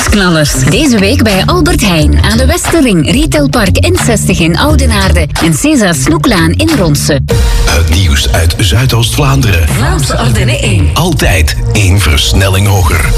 nieuwsknallers. Deze week bij Albert Heijn aan de Westerring, Retailpark N60 in Oudenaarde en César Snoeklaan in Ronsen. Het nieuws uit Zuidoost-Vlaanderen. Vlaamse Ardennen 1. Altijd 1 versnelling hoger.